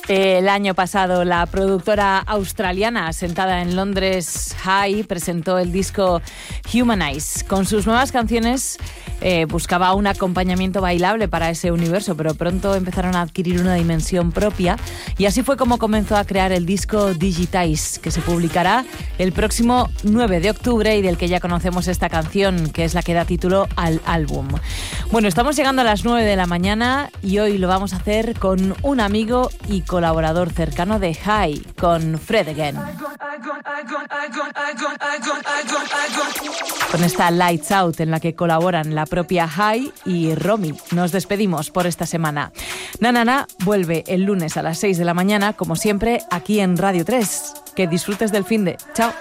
El año pasado, la productora australiana asentada en Londres, High, presentó el disco Humanize. Con sus nuevas canciones buscaba un acompañamiento bailable para ese universo, pero pronto empezaron a adquirir una dimensión propia y así fue como comenzó a crear el disco Digitize, que se publicará el próximo 9 de octubre y del que ya conocemos esta canción, que es la que da título al álbum. Bueno, estamos llegando a las 9 de la mañana y hoy lo vamos a hacer con un amigo y colaborador cercano de High, con Fred Again. Con esta Lights Out en la que colaboran la propia High y Romy. Nos despedimos por esta semana. Na Na Na vuelve el lunes a las 6 de la mañana, como siempre, aquí en Radio 3. Que disfrutes del finde. Chao.